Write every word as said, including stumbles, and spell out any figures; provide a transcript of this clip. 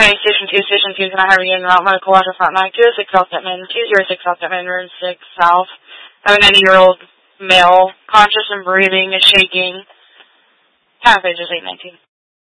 County, Station two, Station two, can I have you in route medical water front nine, two oh six South Pittman, two oh six South Pittman, room six South. I have a ninety-year-old male, conscious and breathing, is shaking. Time of page is eight nineteen.